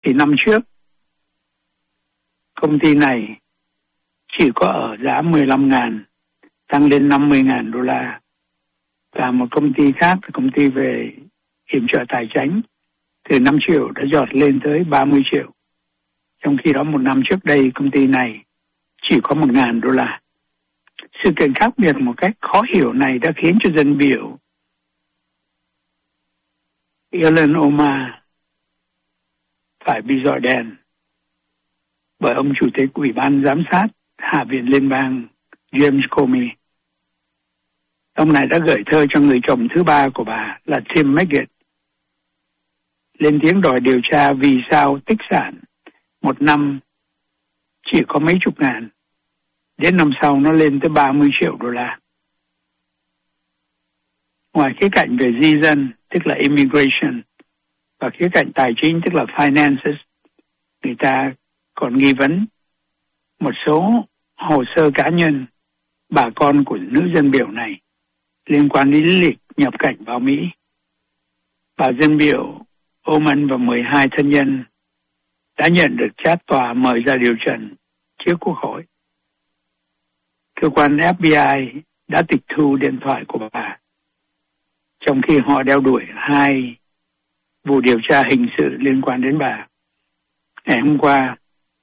Thì năm trước, công ty này chỉ có ở giá 15.000, tăng lên 50.000 đô la. Và một công ty khác, công ty về yểm trợ tài chính, từ 5 triệu đã giọt lên tới 30 triệu. Trong khi đó một năm trước đây, công ty này chỉ có 1.000 đô la. Sự kiện khác biệt một cách khó hiểu này đã khiến cho dân biểu Ilhan Omar phải bị rọi đèn bởi ông Chủ tịch Ủy ban Giám sát Hạ viện Liên bang James Comey. Ông này đã gửi thơ cho người chồng thứ ba của bà là Tim Maggett, lên tiếng đòi điều tra vì sao tích sản một năm chỉ có mấy chục ngàn, đến năm sau nó lên tới 30 triệu đô la. Ngoài khía cạnh về di dân, tức là immigration, và khía cạnh tài chính, tức là finances, người ta còn nghi vấn một số hồ sơ cá nhân bà con của nữ dân biểu này liên quan đến lịch nhập cảnh vào Mỹ. Bà dân biểu Oman và 12 thân nhân đã nhận được trát tòa mời ra điều trần trước Quốc hội. Cơ quan FBI đã tịch thu điện thoại của bà, trong khi họ đeo đuổi 2 vụ điều tra hình sự liên quan đến bà. Ngày hôm qua,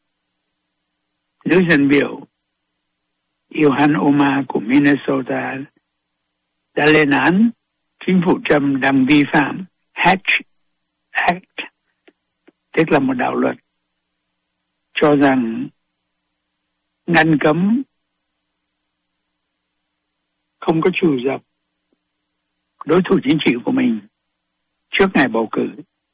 nữ dân biểu Ilhan Omar của Minnesota đã lên án chính phủ Trump đang vi phạm Hatch Act, tức là một đạo luật cho rằng ngăn cấm không có trù dập đối thủ chính trị của mình trước ngày bầu cử.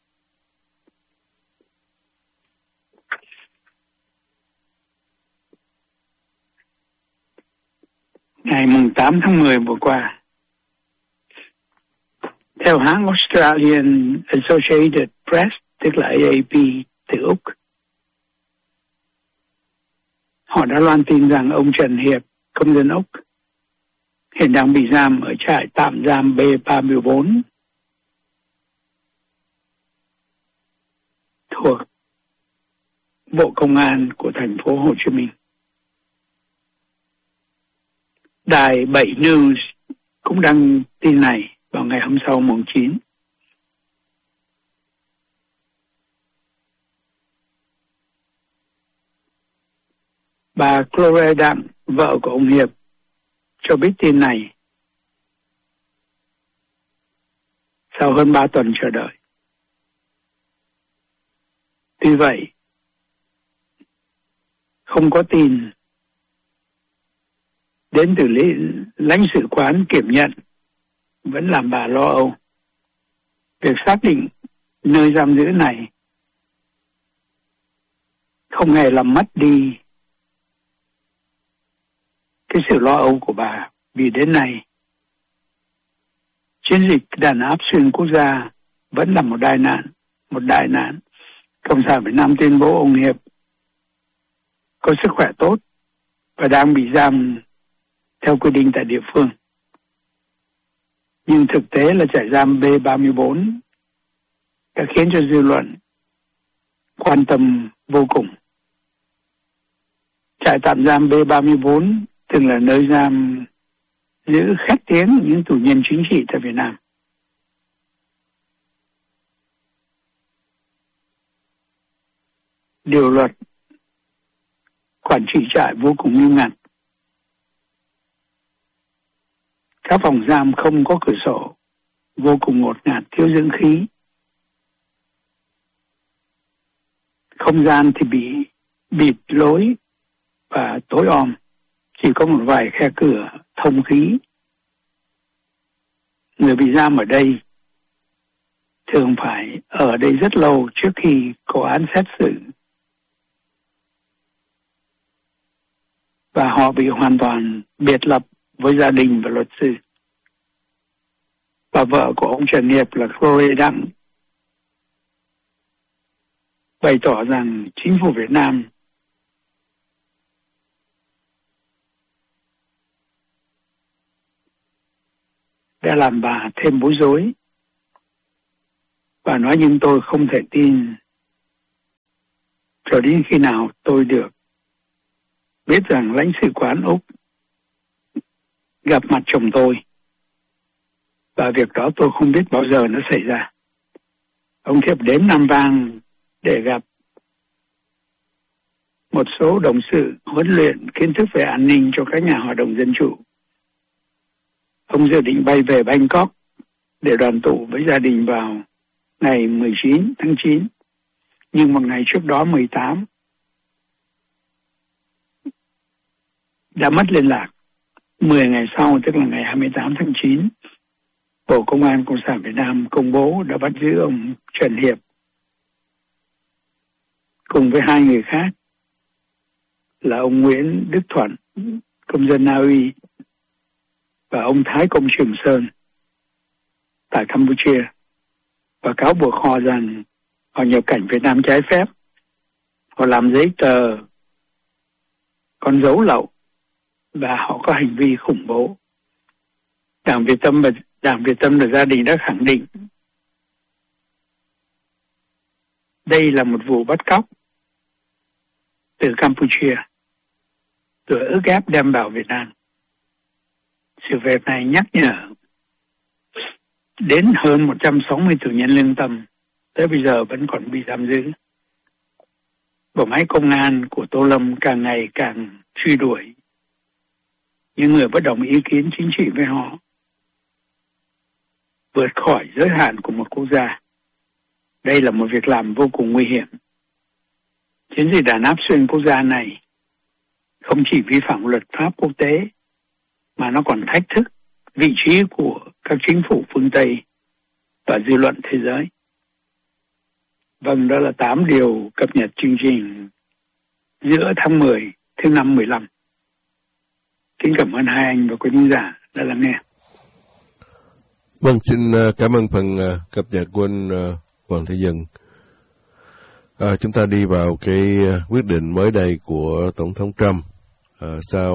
Ngày 8 tháng 10 vừa qua, theo hãng Australian Associated Press, tức là AAP từ Úc, họ đã loan tin rằng ông Trần Hiệp, công dân Úc, hiện đang bị giam ở trại tạm giam B34 thuộc Bộ Công an của thành phố Hồ Chí Minh. Đài 7 News cũng đăng tin này vào ngày hôm sau mùng 9. Bà Gloria Đặng, vợ của ông Hiệp, cho biết tin này sau hơn 3 tuần chờ đợi. Tuy vậy, không có tin đến từ lãnh sự quán kiểm nhận vẫn làm bà lo âu. Việc xác định nơi giam giữ này không hề làm mất đi cái sự lo âu của bà, vì đến nay chiến dịch đàn áp xuyên quốc gia vẫn là một đại nạn. Cộng sản Việt Nam tuyên bố ông Hiệp có sức khỏe tốt và đang bị giam theo quy định tại địa phương. Nhưng thực tế là trại giam B34 đã khiến cho dư luận quan tâm vô cùng. Trại tạm giam B34 từng là nơi giam giữ khét tiếng những tù nhân chính trị tại Việt Nam. Điều luật quản trị trại vô cùng nghiêm ngặt. Các phòng giam không có cửa sổ, vô cùng ngột ngạt, thiếu dưỡng khí. Không gian thì bị bịt lối và tối om, chỉ có một vài khe cửa thông khí. Người bị giam ở đây thường phải ở đây rất lâu trước khi có án xét xử. Và họ bị hoàn toàn biệt lập với gia đình và luật sư. Và vợ của ông Trần Hiệp là Gloria Đặng bày tỏ rằng chính phủ Việt Nam đã làm bà thêm bối rối. Và nói nhưng tôi không thể tin cho đến khi nào tôi được biết rằng lãnh sự quán Úc gặp mặt chồng tôi. Và việc đó tôi không biết bao giờ nó xảy ra. Ông Thiệp đến Nam Vang để gặp một số đồng sự huấn luyện kiến thức về an ninh cho các nhà hoạt động dân chủ. Ông dự định bay về Bangkok để đoàn tụ với gia đình vào ngày 19 tháng 9. Nhưng một ngày trước đó 18 đã mất liên lạc. 10 ngày sau, tức là ngày 28 tháng 9, Bộ Công an Cộng sản Việt Nam công bố đã bắt giữ ông Trần Hiệp cùng với 2 người khác là ông Nguyễn Đức Thuận, công dân Na Uy, và ông Thái Công Trường Sơn tại Campuchia, và cáo buộc họ rằng họ nhập cảnh Việt Nam trái phép, họ làm giấy tờ con dấu lậu và họ có hành vi khủng bố. Đảng Việt Tâm và gia đình đã khẳng định đây là một vụ bắt cóc từ Campuchia rồi ức ép đem vào Việt Nam. Sự việc này nhắc nhở đến hơn 160 tù nhân lương tâm tới bây giờ vẫn còn bị giam giữ. Bộ máy công an của Tô Lâm càng ngày càng truy đuổi những người bất đồng ý kiến chính trị với họ, vượt khỏi giới hạn của một quốc gia. Đây là một việc làm vô cùng nguy hiểm. Chiến dịch đàn áp xuyên quốc gia này không chỉ vi phạm luật pháp quốc tế, mà nó còn thách thức vị trí của các chính phủ phương Tây và dư luận thế giới. Vâng, đó là 8 điều cập nhật chương trình giữa tháng 10, thứ năm 15. Kính cảm ơn hai anh và quý khán giả đã lắng nghe. Vâng, xin cảm ơn phần cập nhật của anh Hoàng Thế Dân. Chúng ta đi vào cái quyết định mới đây của Tổng thống Trump sau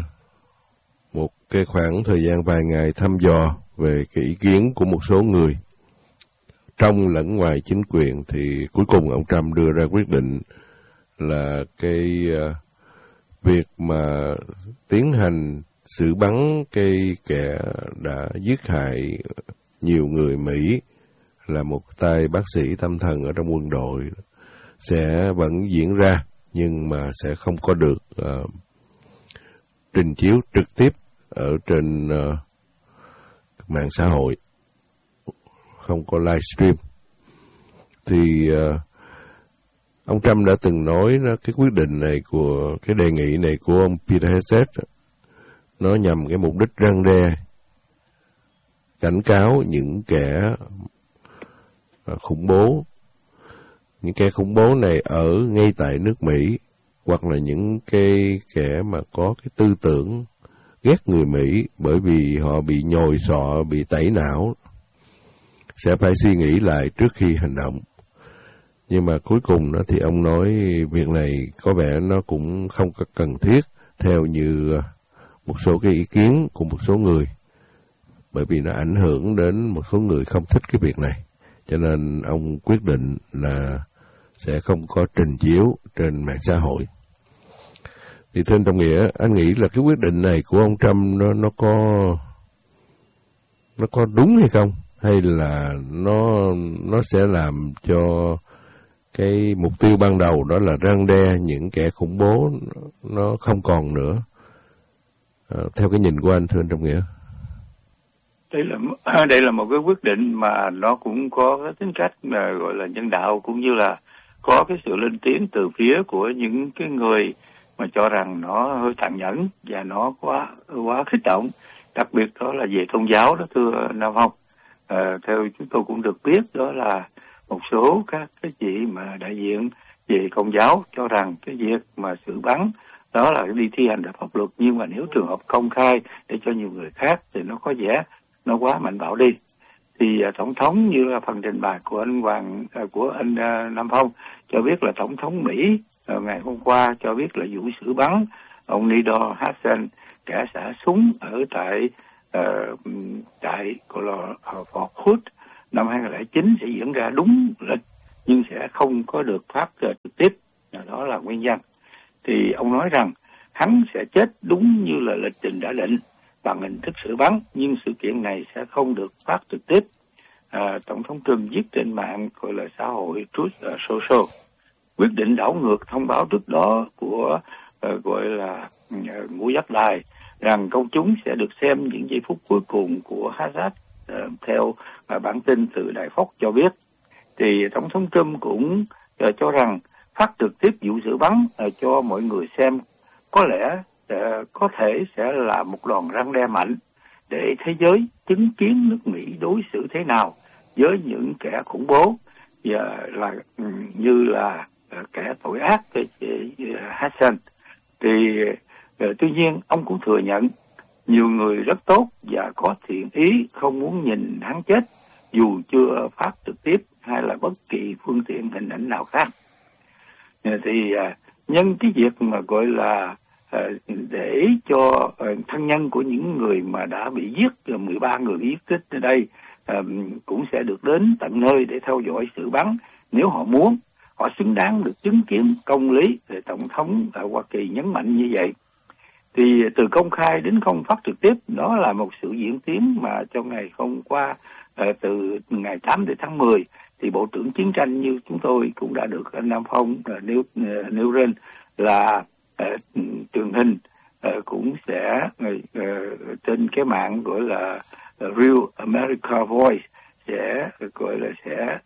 một cái khoảng thời gian vài ngày thăm dò về cái ý kiến của một số người trong lẫn ngoài chính quyền, thì cuối cùng ông Trump đưa ra quyết định là cái việc mà tiến hành xử bắn cái kẻ đã giết hại nhiều người Mỹ là một tay bác sĩ tâm thần ở trong quân đội sẽ vẫn diễn ra, nhưng mà sẽ không có được trình chiếu trực tiếp ở trên mạng xã hội, không có livestream. Thì ông Trump đã từng nói đó, cái quyết định này của cái đề nghị này của ông Peter Hegseth nó nhằm cái mục đích răn đe, cảnh cáo những kẻ khủng bố. Những kẻ khủng bố này ở ngay tại nước Mỹ, hoặc là những cái kẻ mà có cái tư tưởng ghét người Mỹ bởi vì họ bị nhồi sọ, bị tẩy não, sẽ phải suy nghĩ lại trước khi hành động. Nhưng mà cuối cùng đó thì ông nói việc này có vẻ nó cũng không có cần thiết theo như một số cái ý kiến của một số người, bởi vì nó ảnh hưởng đến một số người không thích cái việc này. Cho nên ông quyết định là sẽ không có trình chiếu trên mạng xã hội. Thì thưa anh Trọng Nghĩa, anh nghĩ là cái quyết định này của ông Trump nó có đúng hay không? Hay là nó sẽ làm cho cái mục tiêu ban đầu đó là răn đe những kẻ khủng bố nó không còn nữa? Theo cái nhìn của anh, thưa anh Trọng Nghĩa. Đây là một cái quyết định mà nó cũng có cái tính cách mà gọi là nhân đạo, cũng như là có cái sự lên tiếng từ phía của những cái người mà cho rằng nó hơi tàn nhẫn và nó quá kích động, đặc biệt đó là về tôn giáo đó, thưa Nam Phong. Theo chúng tôi cũng được biết đó là một số các cái chị mà đại diện về Công giáo cho rằng cái việc mà xử bắn đó là đi thi hành pháp luật, nhưng mà nếu trường hợp công khai để cho nhiều người khác thì nó có vẻ nó quá mạnh bạo đi. Thì tổng thống, như là phần trình bày của anh Nam Phong cho biết là tổng thống Mỹ ngày hôm qua cho biết là vụ xử bắn ông Nidal Hassan, kẻ xả súng ở tại gọi là Fort Hood năm 2009 sẽ diễn ra đúng lịch, nhưng sẽ không có được phát trực tiếp đó là nguyên nhân. Thì ông nói rằng hắn sẽ chết đúng như là lịch trình đã định bằng hình thức xử bắn, nhưng sự kiện này sẽ không được phát trực tiếp. Tổng thống Trump viết trên mạng gọi là xã hội Truth Social, quyết định đảo ngược thông báo trước đó của gọi là ngũ giác đài rằng công chúng sẽ được xem những giây phút cuối cùng của Assad. Theo bản tin từ Đài Fox cho biết, thì Tổng thống Trump cũng cho rằng phát trực tiếp vụ xử bắn cho mọi người xem có lẽ có thể sẽ là một đòn răn đe mạnh để thế giới chứng kiến nước Mỹ đối xử thế nào với những kẻ khủng bố và là như là kẻ tội ác Hassan. Thì tuy nhiên ông cũng thừa nhận nhiều người rất tốt và có thiện ý không muốn nhìn hắn chết dù chưa phát trực tiếp hay là bất kỳ phương tiện hình ảnh nào khác. Thì nhân cái việc mà gọi là để cho thân nhân của những người mà đã bị giết, 13 người bị giết ở đây cũng sẽ được đến tận nơi để theo dõi xử bắn nếu họ muốn. Họ xứng đáng được chứng kiến công lý. Thì Tổng thống Hoa Kỳ nhấn mạnh như vậy. Thì từ công khai đến không phát trực tiếp, đó là một sự diễn tiến mà trong ngày hôm qua, từ ngày 8 đến tháng 10, thì Bộ trưởng Chiến tranh như chúng tôi cũng đã được anh Nam Phong nêu lên là truyền hình cũng sẽ trên cái mạng gọi là Real America Voice sẽ gọi là sẽ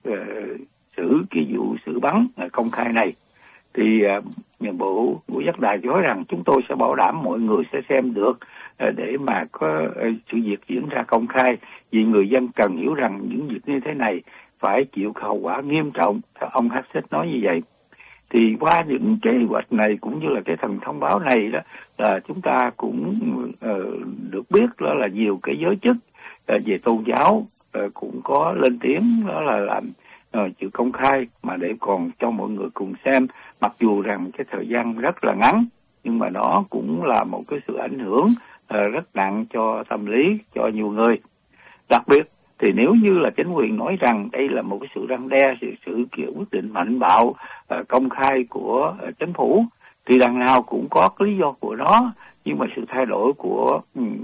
xử cái vụ xử bắn công khai này. Thì Bộ Ngũ giác đài nói rằng chúng tôi sẽ bảo đảm mọi người sẽ xem được để mà có sự việc diễn ra công khai, vì người dân cần hiểu rằng những việc như thế này phải chịu hậu quả nghiêm trọng. Ông Hassett nói như vậy. Thì qua những kế hoạch này cũng như là cái thần thông báo này đó, là chúng ta cũng được biết đó là nhiều cái giới chức về tôn giáo cũng có lên tiếng, đó là làm chữ công khai mà để còn cho mọi người cùng xem, mặc dù rằng cái thời gian rất là ngắn, nhưng mà nó cũng là một cái sự ảnh hưởng rất nặng cho tâm lý cho nhiều người. Đặc biệt thì nếu như là chính quyền nói rằng đây là một cái sự răn đe, sự kiểu quyết định mạnh bạo công khai của chính phủ, thì đằng nào cũng có cái lý do của nó. Nhưng mà sự thay đổi của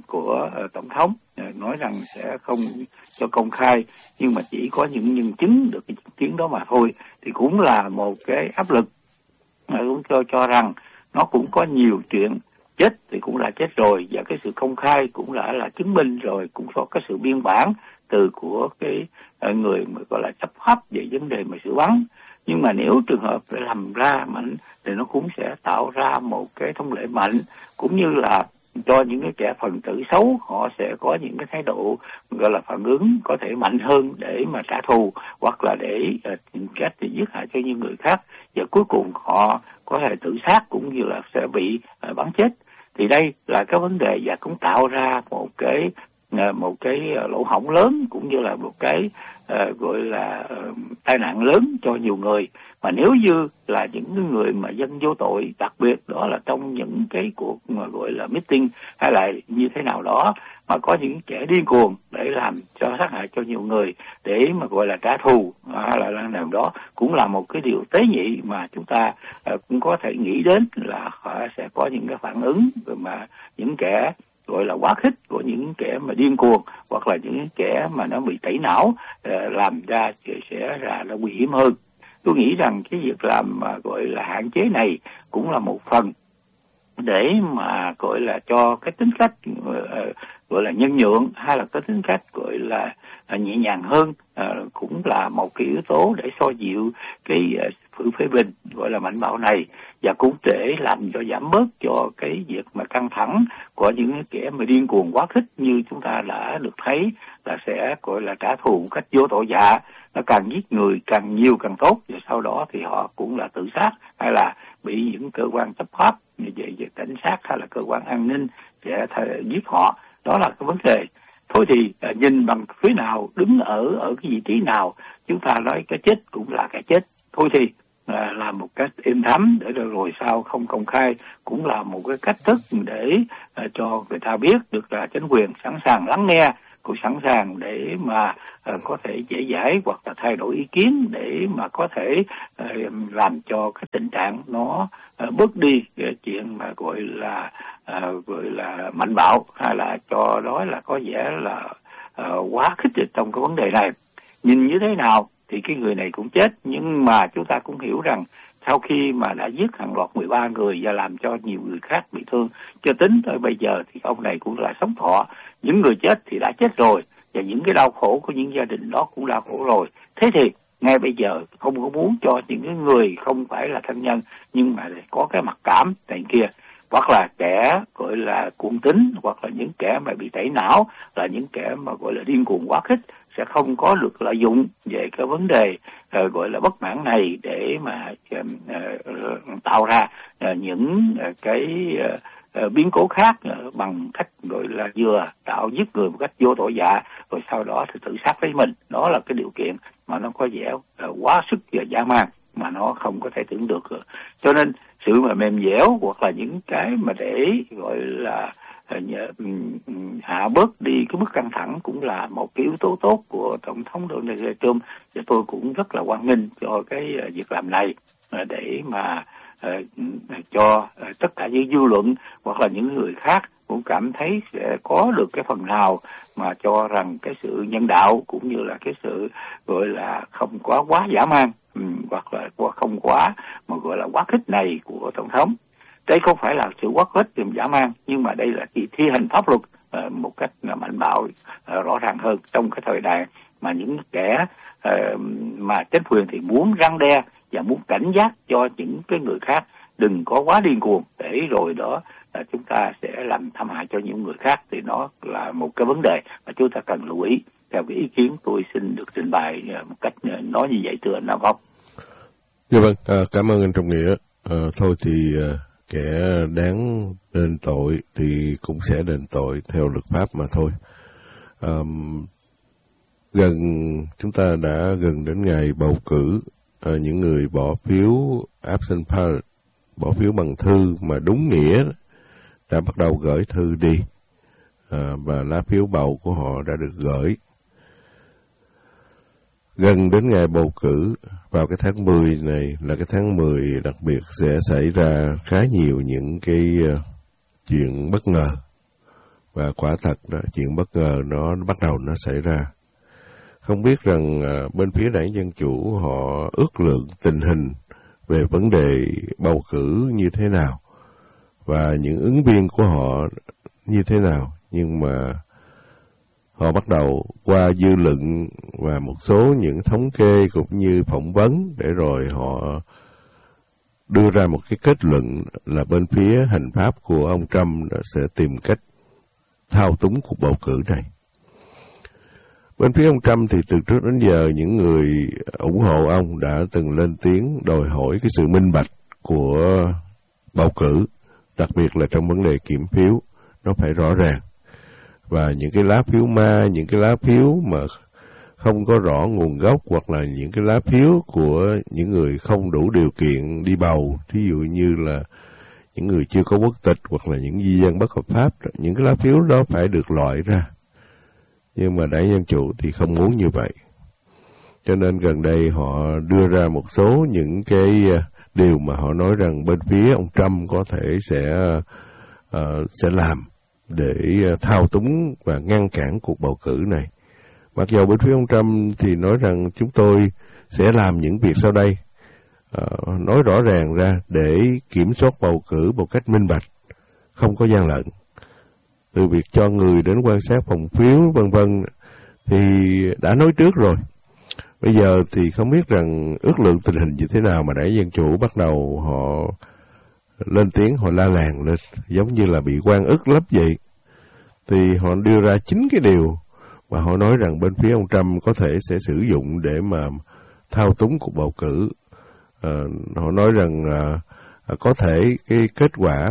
tổng thống nói rằng sẽ không cho công khai, nhưng mà chỉ có những nhân chứng được cái chứng kiến đó mà thôi, thì cũng là một cái áp lực. Cũng cho rằng nó cũng có nhiều chuyện, chết thì cũng là chết rồi, và cái sự công khai cũng đã là chứng minh rồi, cũng có cái sự biên bản từ của cái người mà gọi là chấp pháp về vấn đề mà xử bắn. Nhưng mà nếu trường hợp để làm ra mạnh thì nó cũng sẽ tạo ra một cái thông lệ mạnh, cũng như là cho những cái kẻ phần tử xấu họ sẽ có những cái thái độ gọi là phản ứng có thể mạnh hơn để mà trả thù, hoặc là để cách để giết hại cho những người khác, và cuối cùng họ có thể tự sát cũng như là sẽ bị bắn chết. Thì đây là cái vấn đề và cũng tạo ra một cái lỗ hổng lớn, cũng như là một cái gọi là tai nạn lớn cho nhiều người. Mà nếu như là những người mà dân vô tội, đặc biệt đó là trong những cái cuộc mà gọi là meeting hay là như thế nào đó, mà có những kẻ điên cuồng để làm cho sát hại cho nhiều người để mà gọi là trả thù hay là làm đó, cũng là một cái điều tế nhị mà chúng ta cũng có thể nghĩ đến là họ sẽ có những cái phản ứng mà những kẻ gọi là quá khích của những kẻ mà điên cuồng, hoặc là những kẻ mà nó bị tẩy não làm ra sẽ là nguy hiểm hơn. Tôi nghĩ rằng cái việc làm mà gọi là hạn chế này cũng là một phần để mà gọi là cho cái tính cách gọi là nhân nhượng, hay là cái tính cách gọi là nhẹ nhàng hơn, cũng là một cái yếu tố để xoa dịu cái sự phê bình gọi là mạnh bạo này, và cũng để làm cho giảm bớt cho cái việc mà căng thẳng của những kẻ mà điên cuồng quá khích như chúng ta đã được thấy là sẽ gọi là trả thù một cách vô tội vạ. Nó càng giết người càng nhiều càng tốt, và sau đó thì họ cũng là tự sát, hay là bị những cơ quan chấp pháp như vậy, về cảnh sát hay là cơ quan an ninh sẽ giết họ. Đó là cái vấn đề. Thôi thì nhìn bằng phía nào, đứng ở cái vị trí nào, chúng ta nói cái chết cũng là cái chết. Thôi thì làm một cách êm thấm để rồi sau không công khai, cũng là một cái cách thức để cho người ta biết được là chính quyền sẵn sàng lắng nghe, cô sẵn sàng để mà có thể dễ dãi hoặc là thay đổi ý kiến để mà có thể làm cho cái tình trạng nó bớt đi cái chuyện mà gọi là mạnh bạo, hay là cho đó là có vẻ là quá khích trong cái vấn đề này. Nhìn như thế nào thì cái người này cũng chết, nhưng mà chúng ta cũng hiểu rằng sau khi mà đã giết hàng loạt 13 người và làm cho nhiều người khác bị thương, cho tính tới bây giờ thì ông này cũng là sống thọ. Những người chết thì đã chết rồi, và những cái đau khổ của những gia đình đó cũng đau khổ rồi. Thế thì ngay bây giờ không có muốn cho những cái người không phải là thân nhân nhưng mà có cái mặc cảm này kia, hoặc là kẻ gọi là cuồng tín, hoặc là những kẻ mà bị tẩy não, là những kẻ mà gọi là điên cuồng quá khích, sẽ không có được lợi dụng về cái vấn đề gọi là bất mãn này để mà tạo ra những cái biến cố khác bằng cách gọi là vừa tạo giết người một cách vô tội vạ, rồi sau đó thì tự sát lấy mình. Đó là cái điều kiện mà nó có vẻ quá sức và dã man mà nó không có thể tưởng được. Cho nên sự mà mềm dẻo hoặc là những cái mà để gọi là hạ bớt đi cái mức căng thẳng cũng là một cái yếu tố tốt của Tổng thống Donald Trump, và tôi cũng rất là hoan nghênh cho cái việc làm này để mà cho tất cả những dư luận hoặc là những người khác cũng cảm thấy sẽ có được cái phần nào mà cho rằng cái sự nhân đạo cũng như là cái sự gọi là không quá dã man hoặc là không quá mà gọi là quá khích này của Tổng thống. Đây không phải là sự quá khích tìm dã man, nhưng mà đây là thi hành pháp luật một cách mạnh bạo rõ ràng hơn trong cái thời đại mà những kẻ mà chính quyền thì muốn răn đe và muốn cảnh giác cho những cái người khác đừng có quá điên cuồng, để rồi đó chúng ta sẽ làm thảm hại cho những người khác. Thì nó là một cái vấn đề mà chúng ta cần lưu ý. Theo cái ý kiến tôi xin được trình bày một cách nói như vậy, thưa anh Nam Phong. Dạ vâng, cảm ơn anh Trọng Nghĩa. Thôi thì kẻ đáng đền tội thì cũng sẽ đền tội theo luật pháp mà thôi. Chúng ta đã gần đến ngày bầu cử. Những người bỏ phiếu absent ballot, bỏ phiếu bằng thư mà đúng nghĩa, đã bắt đầu gửi thư đi, và lá phiếu bầu của họ đã được gửi. Gần đến ngày bầu cử vào cái tháng 10 này là cái tháng 10 đặc biệt sẽ xảy ra khá nhiều những cái chuyện bất ngờ, và quả thật đó, chuyện bất ngờ nó bắt đầu nó xảy ra. Không biết rằng bên phía đảng Dân Chủ họ ước lượng tình hình về vấn đề bầu cử như thế nào và những ứng viên của họ như thế nào, nhưng mà họ bắt đầu qua dư luận và một số những thống kê cũng như phỏng vấn để rồi họ đưa ra một cái kết luận là bên phía hành pháp của ông Trump sẽ tìm cách thao túng cuộc bầu cử này. Bên phía ông Trump thì từ trước đến giờ những người ủng hộ ông đã từng lên tiếng đòi hỏi cái sự minh bạch của bầu cử, đặc biệt là trong vấn đề kiểm phiếu, nó phải rõ ràng. Và những cái lá phiếu ma, những cái lá phiếu mà không có rõ nguồn gốc, hoặc là những cái lá phiếu của những người không đủ điều kiện đi bầu, thí dụ như là những người chưa có quốc tịch hoặc là những di dân bất hợp pháp, những cái lá phiếu đó phải được loại ra. Nhưng mà đảng Dân Chủ thì không muốn như vậy. Cho nên gần đây họ đưa ra một số những cái điều mà họ nói rằng bên phía ông Trump có thể sẽ làm để thao túng và ngăn cản cuộc bầu cử này. Mặc dù bên phía ông Trump thì nói rằng chúng tôi sẽ làm những việc sau đây, nói rõ ràng ra để kiểm soát bầu cử một cách minh bạch, không có gian lận. Từ việc cho người đến quan sát phòng phiếu vân vân thì đã nói trước rồi. Bây giờ thì không biết rằng ước lượng tình hình như thế nào mà đảng Dân Chủ bắt đầu họ lên tiếng, họ la làng lên, giống như là bị oan ức lắm vậy. Thì họ đưa ra chính cái điều mà họ nói rằng bên phía ông Trump có thể sẽ sử dụng để mà thao túng cuộc bầu cử. Họ nói rằng có thể cái kết quả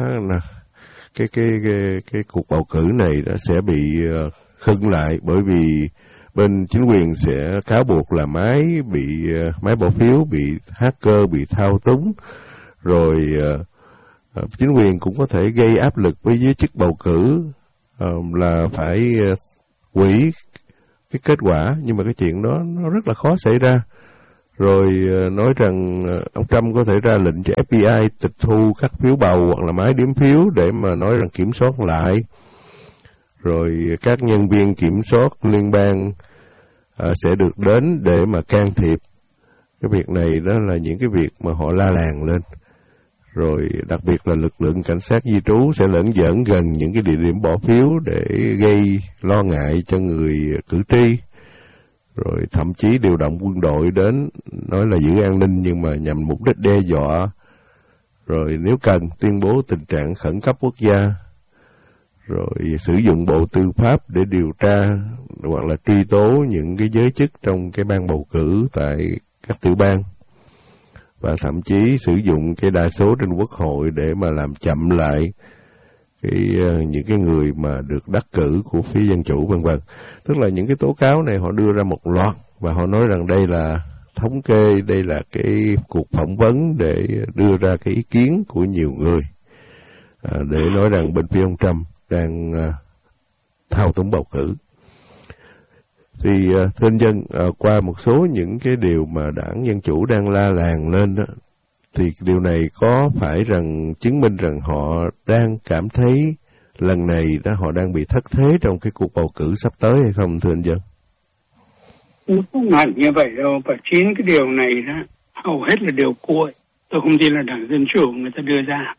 cái cuộc bầu cử này đã sẽ bị khựng lại, bởi vì bên chính quyền sẽ cáo buộc là máy bỏ phiếu bị hacker, bị thao túng, rồi chính quyền cũng có thể gây áp lực với giới chức bầu cử là phải hủy cái kết quả, nhưng mà cái chuyện đó nó rất là khó xảy ra. Rồi nói rằng ông Trump có thể ra lệnh cho FBI tịch thu các phiếu bầu hoặc là máy đếm phiếu để mà nói rằng kiểm soát lại. Rồi các nhân viên kiểm soát liên bang sẽ được đến để mà can thiệp. Cái việc này đó là những cái việc mà họ la làng lên. Rồi đặc biệt là lực lượng cảnh sát di trú sẽ lẫn dẫn gần những cái địa điểm bỏ phiếu để gây lo ngại cho người cử tri. Rồi thậm chí điều động quân đội đến, nói là giữ an ninh nhưng mà nhằm mục đích đe dọa. Rồi nếu cần tuyên bố tình trạng khẩn cấp quốc gia. Rồi sử dụng Bộ Tư pháp để điều tra hoặc là truy tố những cái giới chức trong cái ban bầu cử tại các tiểu bang. Và thậm chí sử dụng cái đa số trên quốc hội để mà làm chậm lại những cái người mà được đắc cử của phía Dân Chủ vân vân. Tức là những cái tố cáo này họ đưa ra một loạt và họ nói rằng đây là thống kê, đây là cái cuộc phỏng vấn để đưa ra cái ý kiến của nhiều người để nói rằng bên phía ông Trump đang thao túng bầu cử. Thì thưa anh Dân, qua một số những cái điều mà đảng Dân Chủ đang la làng lên đó, thì điều này có phải rằng chứng minh rằng họ đang cảm thấy lần này đó họ đang bị thất thế trong cái cuộc bầu cử sắp tới hay không, thưa anh Dân? Không hẳn như vậy đâu, và chính cái điều này đó hầu hết là điều cuội. Tôi không tin là đảng Dân Chủ người ta đưa ra.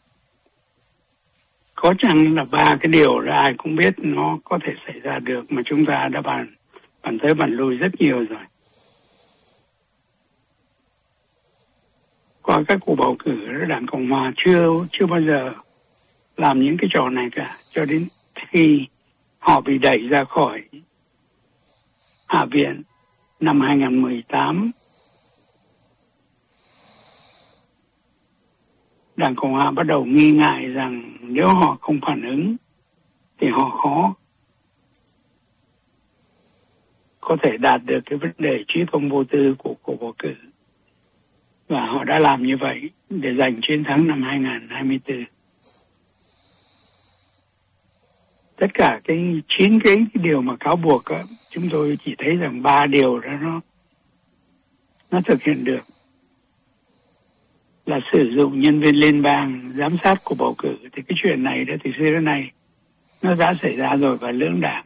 Có chăng là ba cái điều là ai cũng biết nó có thể xảy ra được mà chúng ta đã bàn tới bàn lui rất nhiều rồi. Qua các cuộc bầu cử, đảng Cộng Hòa chưa bao giờ làm những cái trò này cả, cho đến khi họ bị đẩy ra khỏi Hạ viện năm 2018. Đảng Cộng Hòa bắt đầu nghi ngại rằng nếu họ không phản ứng thì họ khó có thể đạt được cái vấn đề trí công vô tư của cuộc bầu cử. Và họ đã làm như vậy để giành chiến thắng năm 2024. Tất cả cái 9 cái điều mà cáo buộc đó, chúng tôi chỉ thấy rằng 3 điều đó nó thực hiện được. Là sử dụng nhân viên liên bang giám sát cuộc bầu cử. Thì cái chuyện này đó từ xưa đến nay nó đã xảy ra rồi và lưỡng đảng.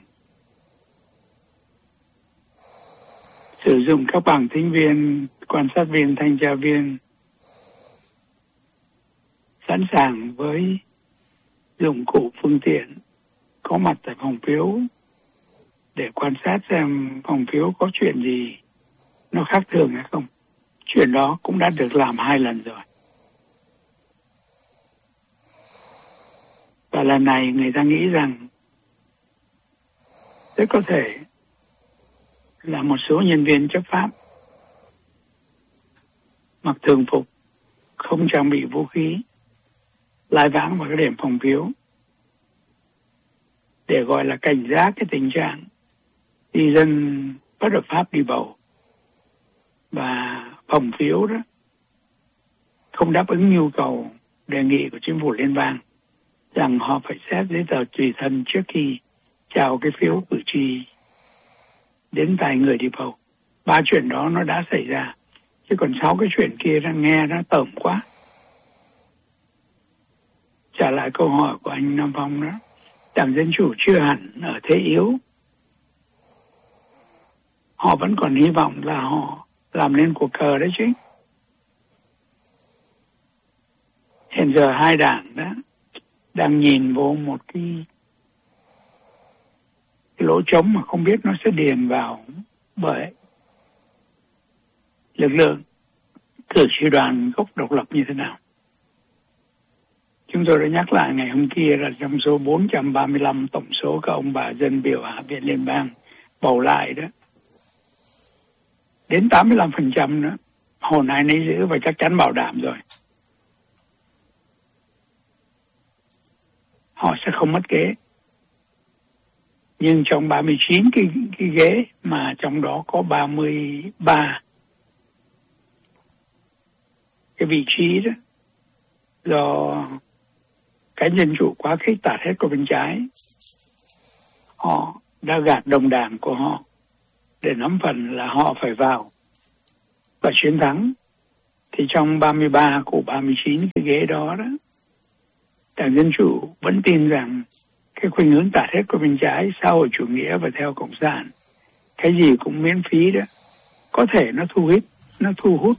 Sử dụng các bằng thính viên, quan sát viên, thanh tra viên sẵn sàng với dụng cụ phương tiện có mặt tại phòng phiếu để quan sát xem phòng phiếu có chuyện gì nó khác thường hay không. Chuyện đó cũng đã được làm 2 lần rồi. Và lần này người ta nghĩ rằng rất có thể là một số nhân viên chấp pháp mặc thường phục, không trang bị vũ khí, lai vãng vào các điểm phòng phiếu để gọi là cảnh giác cái tình trạng đi dân bất hợp pháp đi bầu. Và phòng phiếu đó không đáp ứng nhu cầu đề nghị của chính phủ liên bang rằng họ phải xét giấy tờ tùy thân trước khi trao cái phiếu cử tri đến tay người đi bầu. 3 chuyện đó nó đã xảy ra. Chứ còn 6 cái chuyện kia nó nghe nó tởm quá. Trả lại câu hỏi của anh Nam Phong đó, đảng Dân Chủ chưa hẳn ở thế yếu. Họ vẫn còn hy vọng là họ làm nên cuộc cờ đấy chứ. Hiện giờ 2 đảng đó đang nhìn vô một cái lỗ trống mà không biết nó sẽ điền vào bởi lực lượng cử tri đoàn gốc độc lập như thế nào. Chúng tôi đã nhắc lại ngày hôm kia là trong số 435 tổng số các ông bà dân biểu Hạ viện Liên bang bầu lại đó, đến 85% nữa hồn ai nấy giữ và chắc chắn bảo đảm rồi. Họ sẽ không mất ghế. Nhưng trong 39 cái ghế mà trong đó có 33 cái vị trí đó do cánh Dân Chủ quá khích tạt hết qua bên trái, họ đã gạt đồng đảng của họ để nắm phần là họ phải vào và chiến thắng. Thì trong 33 của 39 cái ghế đó đó, Đảng Dân Chủ vẫn tin rằng cái khuynh hướng tạt hết qua bên trái, xã hội chủ nghĩa và theo Cộng sản, cái gì cũng miễn phí đó, có thể nó thu hút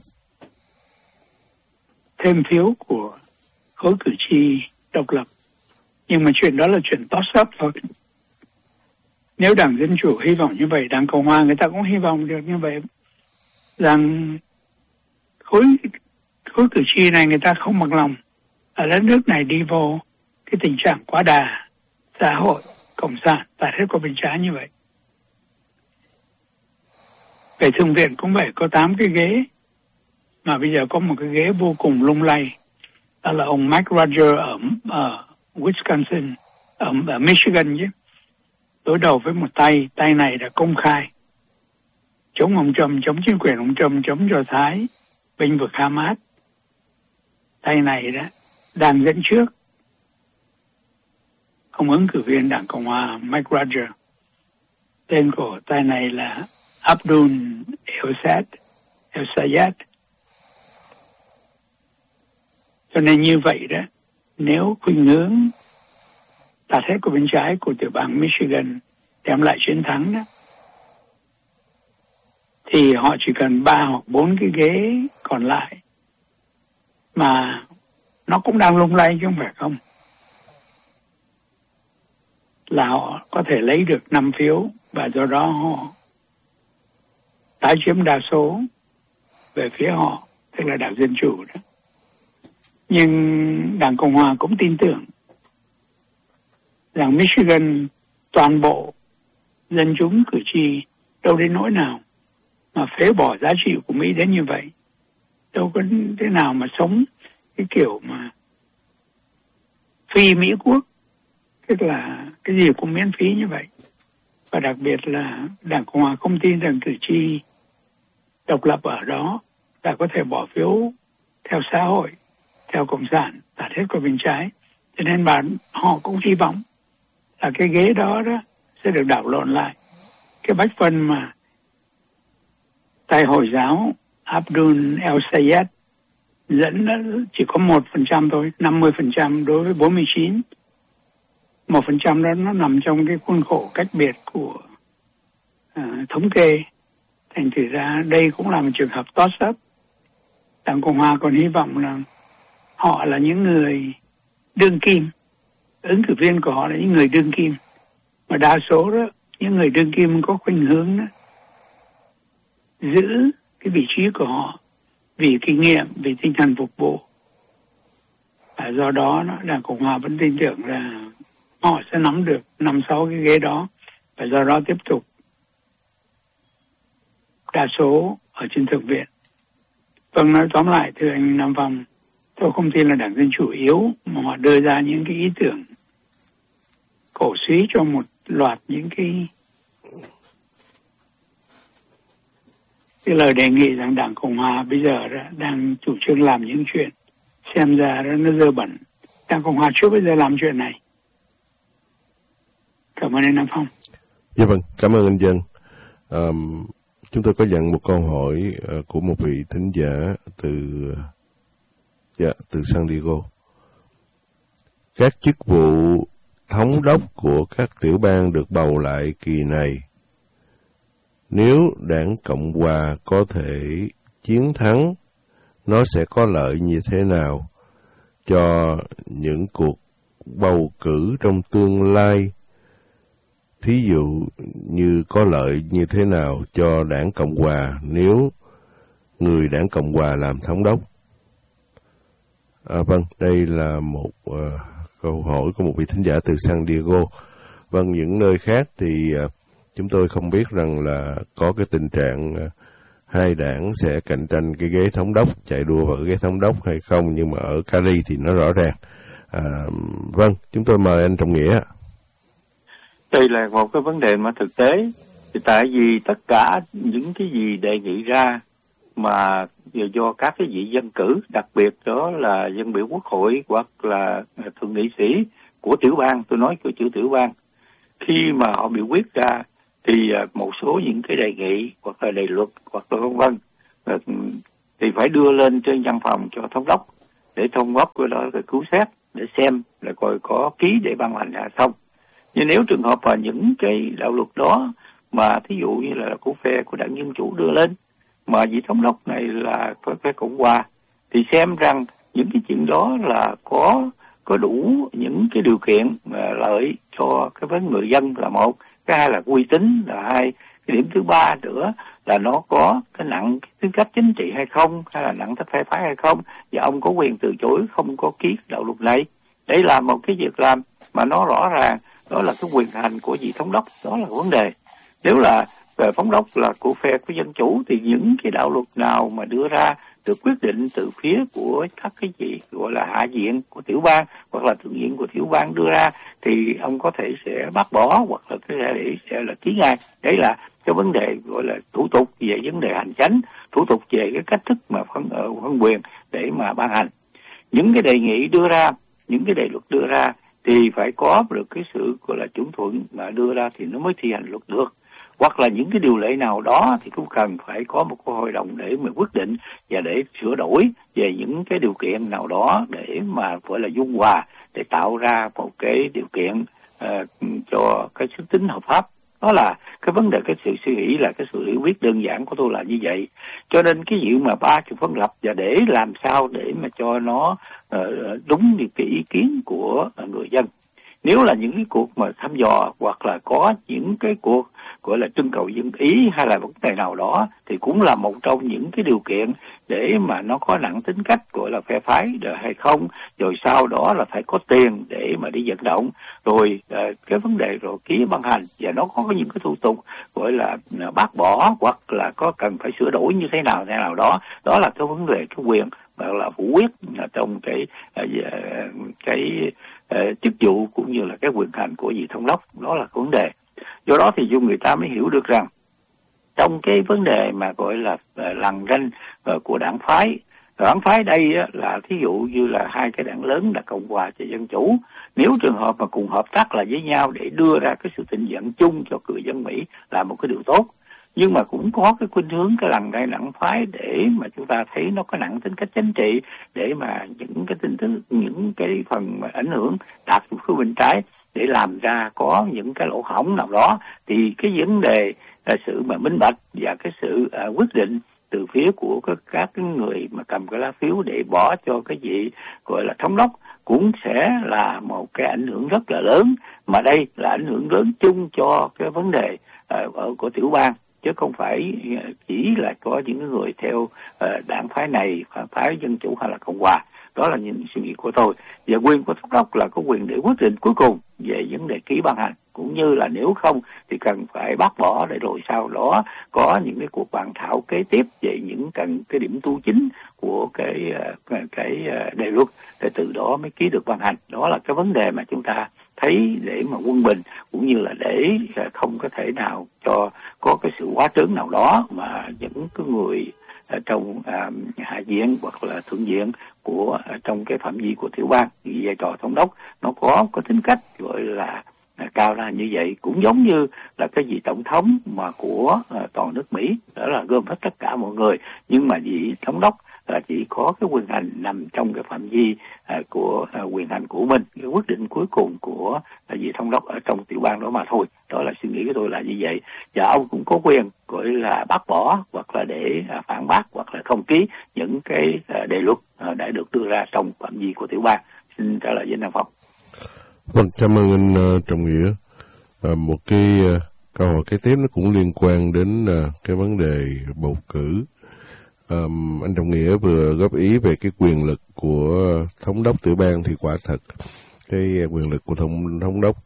thêm phiếu của khối cử tri độc lập. Nhưng mà chuyện đó là chuyện toss up thôi. Nếu Đảng Dân Chủ hy vọng như vậy, Đảng Cộng Hòa người ta cũng hy vọng được như vậy, rằng khối cử tri này người ta không bằng lòng ở đất nước này đi vô cái tình trạng quá đà, xã hội cộng sản tạt hết qua bên trái như vậy. Về Thượng viện cũng vậy, có 8 cái ghế, mà bây giờ có một cái ghế vô cùng lung lay, đó là ông Mike Rogers ở Wisconsin, ở Michigan chứ, đối đầu với một tay này đã công khai chống ông Trump, chống chính quyền ông Trump, chống Do Thái, bênh vực Hamas. Tay này đó đang dẫn trước ông ứng cử viên Đảng Cộng Hòa Mike Rogers. Tên của tay này là Abdul El-Sayed. Cho nên như vậy đó, nếu khuynh hướng tạt hết của bên trái của tiểu bang Michigan đem lại chiến thắng đó, thì họ chỉ cần 3 hoặc 4 cái ghế còn lại, mà nó cũng đang lung lay chứ không phải không, là họ có thể lấy được 5 phiếu và do đó họ tái chiếm đa số về phía họ, tức là Đảng Dân Chủ đó. Nhưng Đảng Cộng Hòa cũng tin tưởng rằng Michigan toàn bộ dân chúng cử tri đâu đến nỗi nào mà phế bỏ giá trị của Mỹ đến như vậy. Đâu có thế nào mà sống cái kiểu mà phi Mỹ quốc, tức là cái gì cũng miễn phí như vậy. Và đặc biệt là Đảng Cộng Hòa không tin rằng cử tri độc lập ở đó là có thể bỏ phiếu theo xã hội, theo Cộng sản, tạt hết qua bên trái. Cho nên họ cũng hy vọng là cái ghế đó sẽ được đảo lộn lại. Cái bách phân mà tay Hồi giáo Abdul El-Sayed dẫn chỉ có 1% thôi, 50% đối với 49. 1% đó nó nằm trong cái khuôn khổ cách biệt của thống kê. Thành thử ra đây cũng là một trường hợp toss up. Đảng Cộng Hòa còn hy vọng là họ là những người đương kim, ứng cử viên của họ là những người đương kim, mà đa số đó những người đương kim có khuynh hướng đó, giữ cái vị trí của họ vì kinh nghiệm, vì tinh thần phục vụ. Và do đó Đảng Cộng Hòa vẫn tin tưởng là họ sẽ nắm được 5-6 cái ghế đó, và do đó tiếp tục đa số ở trên Thượng viện. Vâng, nói tóm lại thưa anh Nam Phong, tôi không tin là Đảng Dân Chủ yếu, mà họ đưa ra những cái ý tưởng cổ suý cho một loạt những cái lời đề nghị rằng Đảng Cộng Hòa bây giờ đang chủ trương làm những chuyện xem ra nó dơ bẩn. Đảng Cộng Hòa chưa bao giờ làm chuyện này. Cảm ơn anh Nam Phong. Dạ vâng, cảm ơn anh Dân. Chúng tôi có nhận một câu hỏi của một vị thính giả từ San Diego. Các chức vụ thống đốc của các tiểu bang được bầu lại kỳ này, nếu Đảng Cộng Hòa có thể chiến thắng, nó sẽ có lợi như thế nào cho những cuộc bầu cử trong tương lai? Thí dụ như có lợi như thế nào cho Đảng Cộng Hòa nếu người Đảng Cộng Hòa làm thống đốc? Vâng, đây là một câu hỏi của một vị thính giả từ San Diego. Vâng, những nơi khác thì chúng tôi không biết rằng là có cái tình trạng hai đảng sẽ cạnh tranh cái ghế thống đốc, chạy đua vào cái ghế thống đốc hay không, nhưng mà ở Cali thì nó rõ ràng. Vâng, chúng tôi mời anh Trọng Nghĩa. Đây là một cái vấn đề mà thực tế, thì tại vì tất cả những cái gì đề nghị ra mà do các cái vị dân cử, đặc biệt đó là dân biểu quốc hội hoặc là thượng nghị sĩ của tiểu bang, tôi nói của chữ tiểu bang, khi mà họ biểu quyết ra thì một số những cái đề nghị hoặc là đề luật hoặc là vân vân thì phải đưa lên trên văn phòng cho thống đốc, để thống đốc của đó cứu xét để xem là coi có ký để ban hành hay không. Nhưng nếu trường hợp mà những cái đạo luật đó mà thí dụ như là của phe của đảng Dân Chủ đưa lên mà vị thống đốc này là phe Cộng Hòa, thì xem rằng những cái chuyện đó là có đủ những cái điều kiện lợi cho cái vấn người dân là một, cái hai là uy tín là hai, cái điểm thứ ba nữa là nó có cái nặng tính cách chính trị hay không, hay là nặng tính phe phái hay không, và ông có quyền từ chối không có ký đạo luật này. Đấy là một cái việc làm mà nó rõ ràng đó là cái quyền hành của vị thống đốc, đó là vấn đề. Nếu là về thống đốc là của phe của Dân Chủ thì những cái đạo luật nào mà đưa ra được quyết định từ phía của các cái vị gọi là hạ viện của tiểu bang hoặc là thượng viện của tiểu bang đưa ra thì ông có thể sẽ bác bỏ hoặc là sẽ là ký ngay. Đấy là cái vấn đề gọi là thủ tục về vấn đề hành chánh, thủ tục về cái cách thức mà phân quyền để mà ban hành. Những cái đề nghị đưa ra, những cái đề luật đưa ra thì phải có được cái sự gọi là chuẩn thuận mà đưa ra thì nó mới thi hành luật được. Hoặc là những cái điều lệ nào đó thì cũng cần phải có một cái hội đồng để mà quyết định và để sửa đổi về những cái điều kiện nào đó để mà gọi là dung hòa, để tạo ra một cái điều kiện cho cái sức tính hợp pháp. Đó là cái vấn đề, cái sự suy nghĩ là cái sự hiểu biết đơn giản của tôi là như vậy. Cho nên cái việc mà 3 sự phân lập và để làm sao để mà cho nó đúng như cái ý kiến của người dân. Nếu là những cái cuộc mà thăm dò hoặc là có những cái cuộc gọi là trưng cầu dân ý hay là vấn đề nào đó thì cũng là một trong những cái điều kiện để mà nó có nặng tính cách gọi là phe phái hay không, rồi sau đó là phải có tiền để mà đi vận động, rồi cái vấn đề rồi ký ban hành và nó có những cái thủ tục gọi là bác bỏ hoặc là có cần phải sửa đổi như thế nào đó. Đó là cái vấn đề cái quyền mà là phủ quyết trong cái chức vụ cũng như là cái quyền hành của vị thống đốc. Đó là vấn đề. Do đó thì người ta mới hiểu được rằng trong cái vấn đề mà gọi là lằn ranh của đảng phái đây là thí dụ như là hai cái đảng lớn là Cộng Hòa và Dân Chủ, nếu trường hợp mà cùng hợp tác là với nhau để đưa ra cái sự thịnh vượng chung cho người dân Mỹ là một cái điều tốt. Nhưng mà cũng có cái khuynh hướng cái lằn ranh đảng phái để mà chúng ta thấy nó có nặng tính cách chính trị, để mà những cái tin tức, những cái phần mà ảnh hưởng đạt được phía bên trái để làm ra có những cái lỗ hổng nào đó, thì cái vấn đề là sự mà minh bạch và cái sự quyết định từ phía của các cái người mà cầm cái lá phiếu để bỏ cho cái vị gọi là thống đốc cũng sẽ là một cái ảnh hưởng rất là lớn, mà đây là ảnh hưởng lớn chung cho cái vấn đề của tiểu bang, chứ không phải chỉ là có những người theo đảng phái này, phái Dân Chủ hay là Cộng Hòa. Đó là những suy nghĩ của tôi. Và quyền của thống đốc là có quyền để quyết định cuối cùng về vấn đề ký ban hành, cũng như là nếu không thì cần phải bác bỏ để rồi sau đó có những cái cuộc bàn thảo kế tiếp về những cái điểm tu chính của cái đề luật, để từ đó mới ký được ban hành. Đó là cái vấn đề mà chúng ta thấy để mà quân bình, cũng như là để không có thể nào cho có cái sự quá trớn nào đó mà những cái người trong hạ viện hoặc là thượng viện của trong cái phạm vi của tiểu bang, vai trò thống đốc nó có tính cách gọi là cao ra như vậy, cũng giống như là cái vị tổng thống mà của toàn nước Mỹ, đó là gom hết tất cả mọi người, nhưng mà vị thống đốc là chỉ có cái quyền hành nằm trong cái phạm vi của quyền hành của mình, cái quyết định cuối cùng của vị thống đốc ở trong tiểu bang đó mà thôi. Đó là suy nghĩ của tôi là như vậy, và ông cũng có quyền gọi là bác bỏ hoặc là để phản bác hoặc là không ký những cái đề luật đã được đưa ra trong phạm vi của tiểu bang. Xin trả lời với Nam Phong. Vâng, cảm ơn anh Trọng Nghĩa. Một cái câu hỏi kế tiếp nó cũng liên quan đến cái vấn đề bầu cử. Anh Trọng Nghĩa vừa góp ý về cái quyền lực của thống đốc tiểu bang, thì quả thật cái quyền lực của thống đốc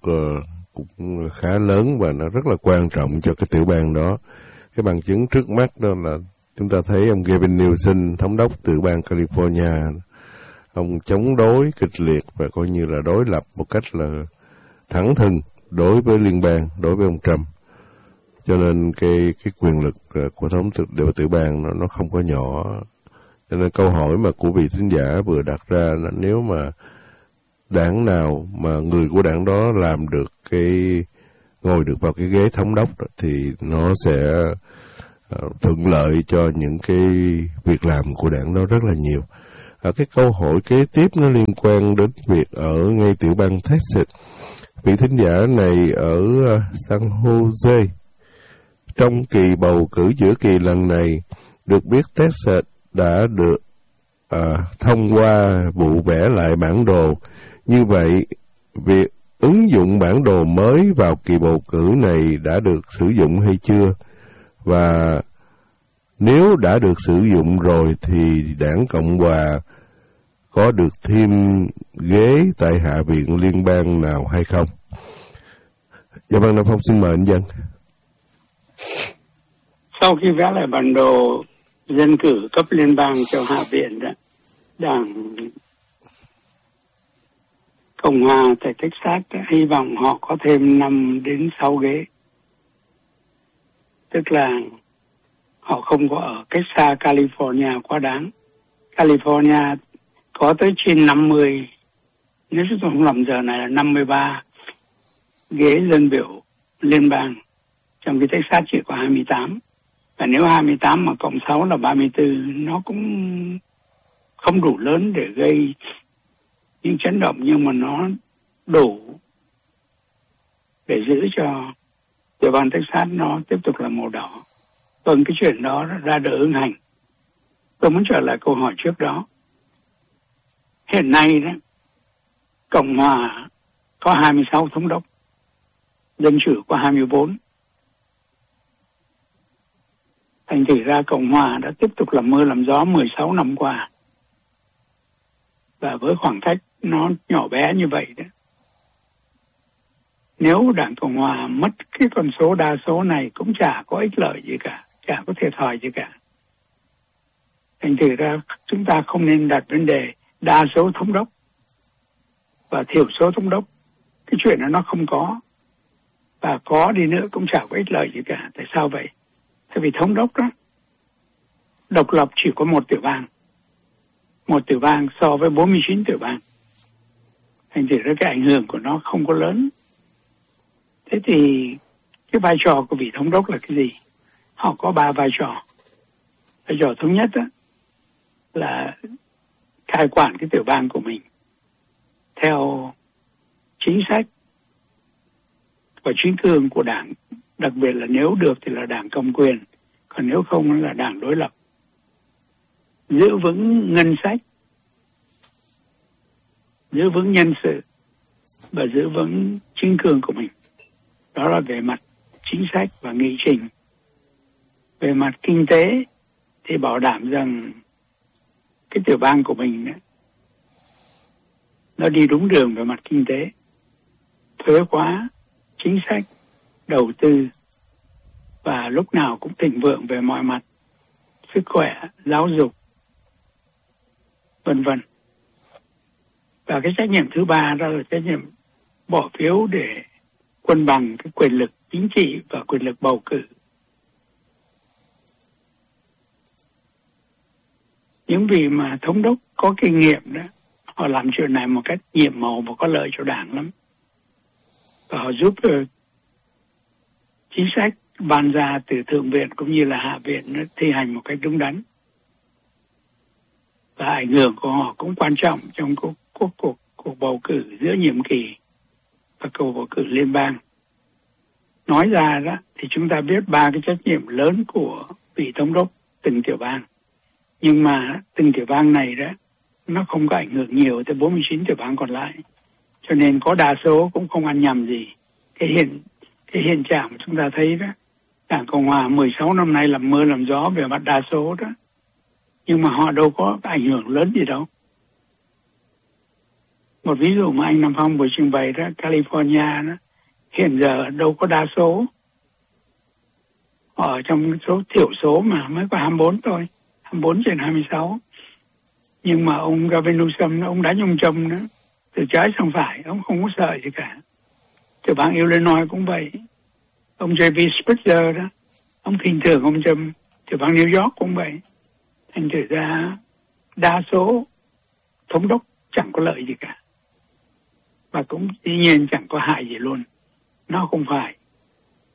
cũng khá lớn và nó rất là quan trọng cho cái tiểu bang đó. Cái bằng chứng trước mắt đó là chúng ta thấy ông Gavin Newsom, thống đốc tiểu bang California, ông chống đối kịch liệt và coi như là đối lập một cách là thẳng thừng đối với liên bang, đối với ông Trump. Cho nên cái quyền lực của thống tiểu bang nó không có nhỏ. Cho nên câu hỏi mà của vị thính giả vừa đặt ra là nếu mà đảng nào mà người của đảng đó làm được cái ngồi được vào cái ghế thống đốc thì nó sẽ thuận lợi cho những cái việc làm của đảng đó rất là nhiều. Cái câu hỏi kế tiếp nó liên quan đến việc ở ngay tiểu bang Texas. Vị thính giả này ở San Jose. Trong kỳ bầu cử giữa kỳ lần này, được biết Texas đã được thông qua vụ vẽ lại bản đồ. Như vậy, việc ứng dụng bản đồ mới vào kỳ bầu cử này đã được sử dụng hay chưa? Và nếu đã được sử dụng rồi thì đảng Cộng Hòa có được thêm ghế tại Hạ viện Liên bang nào hay không? Dạ vâng, Nam Phong xin mời anh Dân. Sau khi vẽ lại bản đồ dân cử cấp liên bang cho Hạ viện đó, đảng Cộng hòa tại Texas hy vọng họ có thêm 5 đến 6 ghế. Tức là họ không có ở cách xa California quá đáng. California có tới trên 50, nếu chúng tôi không lầm giờ này là 53 ghế dân biểu liên bang, trong khi Texas chỉ có 28. Và nếu 28 mà cộng 6 là 34, nó cũng không đủ lớn để gây những chấn động, nhưng mà nó đủ để giữ cho tiểu bang Texas nó tiếp tục là màu đỏ. Vâng, cái chuyện đó ra đời ứng hành. Tôi muốn trở lại câu hỏi trước đó. Hiện nay đó, Cộng hòa có 26 thống đốc, dân chủ có 24. Thành thử ra Cộng hòa đã tiếp tục làm mưa làm gió 16 năm qua. Và với khoảng cách nó nhỏ bé như vậy đó, nếu đảng Cộng hòa mất cái con số đa số này cũng chả có ích lợi gì cả, chả có thiệt thòi gì cả. Thành thử ra chúng ta không nên đặt vấn đề đa số thống đốc và thiểu số thống đốc. Cái chuyện đó nó không có. Và có đi nữa cũng chả có ích lợi gì cả. Tại sao vậy? Tại vì thống đốc đó, độc lập chỉ có một tiểu bang. Một tiểu bang so với 49 tiểu bang. Thành thử ra cái ảnh hưởng của nó không có lớn. Thế thì cái vai trò của vị thống đốc là cái gì? Họ có 3 vai trò. Vai trò thứ nhất đó, là cai quản cái tiểu bang của mình theo chính sách và chính cương của đảng. Đặc biệt là nếu được thì là đảng cầm quyền, còn nếu không là đảng đối lập. Giữ vững ngân sách, giữ vững nhân sự và giữ vững chính cương của mình. Đó là về mặt chính sách và nghị trình. Về mặt kinh tế thì bảo đảm rằng cái tiểu bang của mình ấy, nó đi đúng đường về mặt kinh tế. Thuế khóa, chính sách, đầu tư và lúc nào cũng thịnh vượng về mọi mặt, sức khỏe, giáo dục, vân vân. Và cái trách nhiệm thứ ba đó là trách nhiệm bỏ phiếu để cân bằng cái quyền lực chính trị và quyền lực bầu cử. Những vị mà thống đốc có kinh nghiệm đó, họ làm chuyện này một cách nhiệm màu và có lợi cho đảng lắm. Và họ giúp chính sách ban ra từ Thượng viện cũng như là Hạ viện nó thi hành một cách đúng đắn. Và ảnh hưởng của họ cũng quan trọng trong cuộc bầu cử giữa nhiệm kỳ và cuộc bầu cử liên bang. Nói ra đó thì chúng ta biết 3 cái trách nhiệm lớn của vị thống đốc từng tiểu bang. Nhưng mà từng tiểu bang này đó, nó không có ảnh hưởng nhiều tới 49 tiểu bang còn lại. Cho nên có đa số cũng không ăn nhầm gì. Cái hiện trạng mà chúng ta thấy đó, đảng Cộng hòa 16 năm nay làm mưa làm gió về mặt đa số đó. Nhưng mà họ đâu có ảnh hưởng lớn gì đâu. Một ví dụ mà anh Nam Phong vừa trình bày đó, California đó, hiện giờ đâu có đa số. Ở trong số thiểu số mà mới có 24 thôi, 24 trên 26. Nhưng mà ông Gavin Newsom, ông đánh ông Trump nữa, từ trái sang phải, ông không có sợ gì cả. Tiểu bang Illinois cũng vậy. Ông J.B. Spitzer đó, ông khinh thường ông Trump. Tiểu bang New York cũng vậy. Thành thử ra đa số thống đốc chẳng có lợi gì cả. Và cũng dĩ nhiên chẳng có hại gì luôn. Nó không phải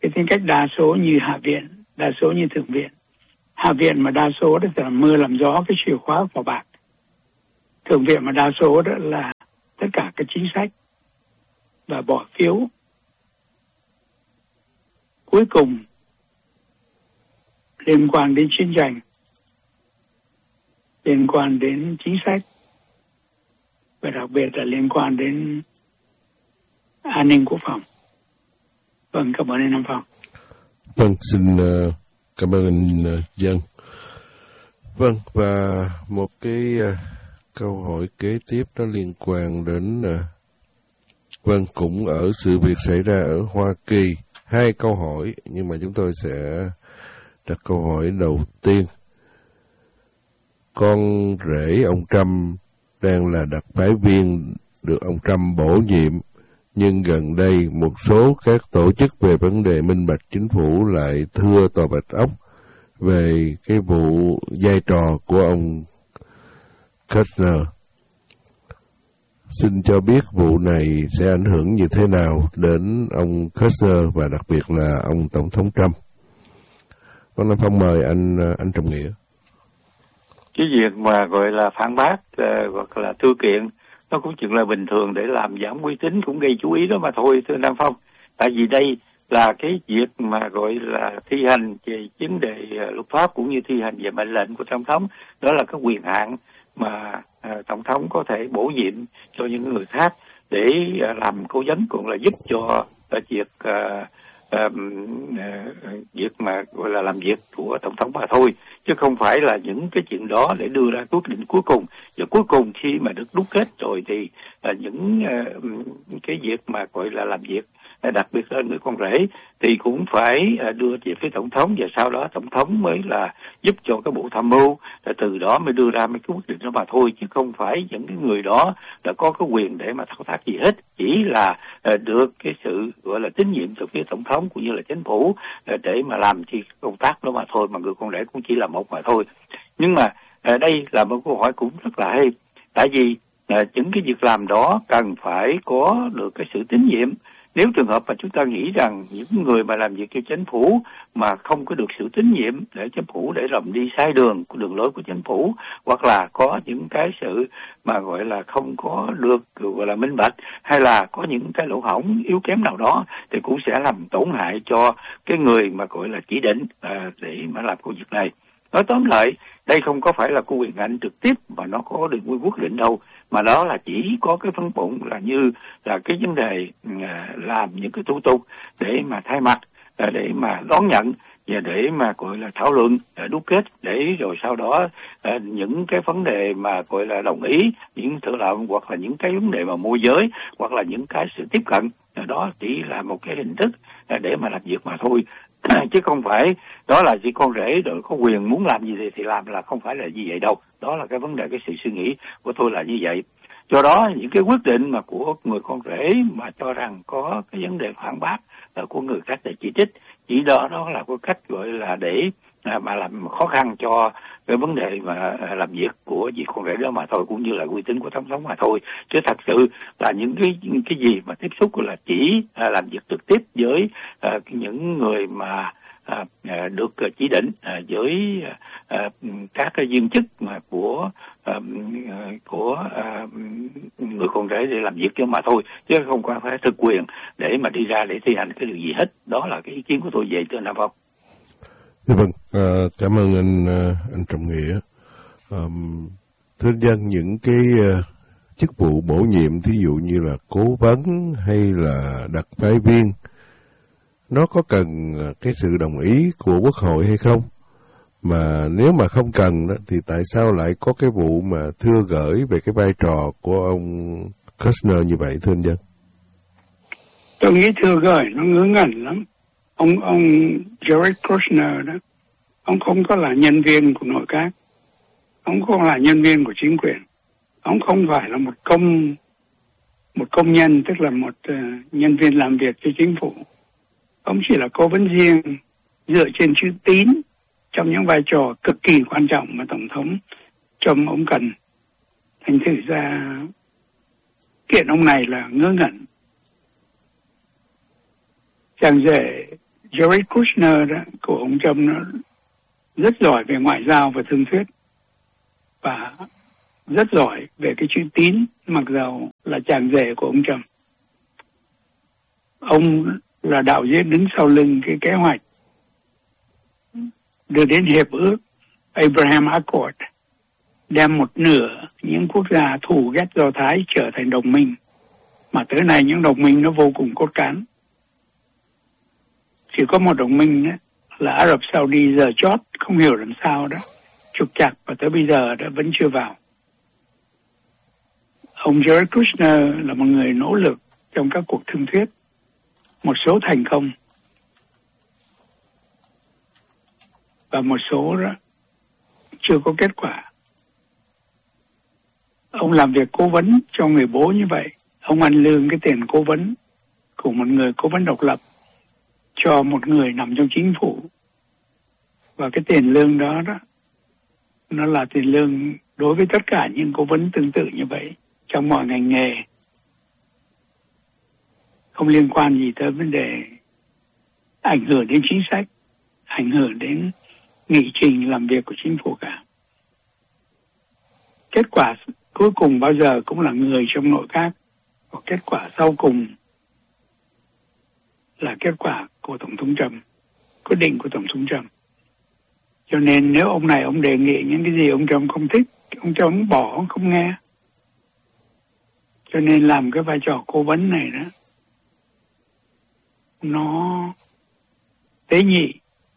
cái tính cách đa số như Hạ viện, đa số như Thượng viện. Hạ viện mà đa số đó là mưa làm gió, cái chìa khóa vào bạc. Thượng viện mà đa số đó là tất cả các chính sách và bỏ phiếu. Cuối cùng liên quan đến chiến tranh, liên quan đến chính sách và đặc biệt là liên quan đến an ninh quốc phòng. Vâng, cảm ơn anh Nam Phong. Vâng, xin cảm ơn anh Dân. Vâng, và một cái câu hỏi kế tiếp nó liên quan đến vâng, cũng ở sự việc xảy ra ở Hoa Kỳ. 2 câu hỏi, nhưng mà chúng tôi sẽ đặt câu hỏi đầu tiên. Con rể ông Trump đang là đặc phái viên được ông Trump bổ nhiệm, nhưng gần đây một số các tổ chức về vấn đề minh bạch chính phủ lại thưa Tòa Bạch Ốc về cái vụ vai trò của ông Kushner. Xin cho biết vụ này sẽ ảnh hưởng như thế nào đến ông Kushner và đặc biệt là ông Tổng thống Trump. Con Nam Phong mời anh Trọng Nghĩa. Cái việc mà gọi là phản bác hoặc là thư kiện nó cũng chừng là bình thường để làm giảm uy tín, cũng gây chú ý đó mà thôi, thưa Nam Phong. Tại vì đây là cái việc mà gọi là thi hành về vấn đề luật pháp cũng như thi hành về mệnh lệnh của Tổng thống. Đó là cái quyền hạn mà Tổng thống có thể bổ nhiệm cho những người khác để làm cố vấn, cũng là giúp cho việc mà gọi là làm việc của Tổng thống mà thôi, chứ không phải là những cái chuyện đó để đưa ra quyết định cuối cùng. Và cuối cùng khi mà được đúc kết rồi thì những cái việc mà gọi là làm việc, đặc biệt là người con rể, thì cũng phải đưa về phía Tổng thống, và sau đó Tổng thống mới là giúp cho cái bộ tham mưu, từ đó mới đưa ra mấy cái quyết định đó mà thôi, chứ không phải những cái người đó đã có cái quyền để mà thao tác gì hết. Chỉ là được cái sự gọi là tín nhiệm từ phía Tổng thống cũng như là chính phủ để mà làm chi công tác đó mà thôi, mà người con rể cũng chỉ là một mà thôi. Nhưng mà đây là một câu hỏi cũng rất là hay, tại vì những cái việc làm đó cần phải có được cái sự tín nhiệm. Nếu trường hợp mà chúng ta nghĩ rằng những người mà làm việc cho chính phủ mà không có được sự tín nhiệm để chính phủ để làm đi sai đường lối của chính phủ, hoặc là có những cái sự mà gọi là không có được gọi là minh bạch, hay là có những cái lỗ hổng yếu kém nào đó, thì cũng sẽ làm tổn hại cho cái người mà gọi là chỉ định để mà làm công việc này. Nói tóm lại, đây không có phải là cái quyền hạn trực tiếp mà nó có được quyết định đâu, mà đó là chỉ có cái phân bụng là như là cái vấn đề làm những cái thủ tục để mà thay mặt, để mà đón nhận và để mà gọi là thảo luận, đúc kết, để rồi sau đó những cái vấn đề mà gọi là đồng ý, những thỏa thuận hoặc là những cái vấn đề mà môi giới hoặc là những cái sự tiếp cận, đó chỉ là một cái hình thức để mà làm việc mà thôi. Chứ không phải đó là chỉ con rể rồi có quyền muốn làm gì thì làm, là không phải là như vậy đâu. Đó là cái vấn đề, cái sự suy nghĩ của tôi là như vậy. Do đó những cái quyết định mà của người con rể mà cho rằng có cái vấn đề phản bác của người khác để chỉ trích, chỉ đó là cái cách gọi là để mà làm khó khăn cho cái vấn đề mà làm việc của vị con rể đó mà thôi, cũng như là uy tín của Tổng thống mà thôi. Chứ thật sự là những cái gì mà tiếp xúc là chỉ làm việc trực tiếp với những người mà được chỉ định với các cái viên chức mà của người con rể để làm việc cho mà thôi, chứ không có phải thực quyền để mà đi ra để thi hành cái điều gì hết. Đó là cái ý kiến của tôi về thưa Nam Phong. Vâng, cảm ơn anh Trọng Nghĩa. Thưa Dân, những cái chức vụ bổ nhiệm, thí dụ như là cố vấn hay là đặc phái viên, nó có cần cái sự đồng ý của Quốc hội hay không? Mà nếu mà không cần đó, thì tại sao lại có cái vụ mà thưa gửi về cái vai trò của ông Kushner như vậy, thưa anh Dân? Tôi nghĩ thưa gửi nó ngớ ngẩn lắm. Ông Jared Kushner đó, ông không có là nhân viên của nội các, ông không là nhân viên của chính quyền, ông không phải là một công nhân, tức là một nhân viên làm việc cho chính phủ. Ông chỉ là cố vấn riêng dựa trên chữ tín trong những vai trò cực kỳ quan trọng mà Tổng thống Trump ông cần. Thành thử ra kiện ông này là ngớ ngẩn. Chàng rể Jared Kushner đó, của ông Trump nó rất giỏi về ngoại giao và thương thuyết và rất giỏi về cái chữ tín, mặc dầu là chàng rể của ông Trump. Ông là đạo diễn đứng sau lưng cái kế hoạch đưa đến hiệp ước Abraham Accord, đem một nửa những quốc gia thù ghét Do Thái trở thành đồng minh, mà tới nay những đồng minh nó vô cùng cốt cán. Chỉ có một đồng minh đó, là Ả Rập Saudi giờ chót, không hiểu làm sao đó, trục trặc và tới bây giờ đã vẫn chưa vào. Ông Jared Kushner là một người nỗ lực trong các cuộc thương thuyết, một số thành công và một số đó chưa có kết quả. Ông làm việc cố vấn cho người bố như vậy, ông ăn lương cái tiền cố vấn của một người cố vấn độc lập cho một người nằm trong chính phủ. Và cái tiền lương đó nó là tiền lương đối với tất cả những cố vấn tương tự như vậy trong mọi ngành nghề, không liên quan gì tới vấn đề ảnh hưởng đến chính sách, ảnh hưởng đến nghị trình làm việc của chính phủ cả. Kết quả cuối cùng bao giờ cũng là người trong nội các, và kết quả sau cùng là kết quả của Tổng thống Trump, quyết định của Tổng thống Trump. Cho nên nếu ông này ông đề nghị những cái gì ông Trump không thích, ông Trump bỏ, ông không nghe. Cho nên làm cái vai trò cố vấn này đó, nó tế nhị,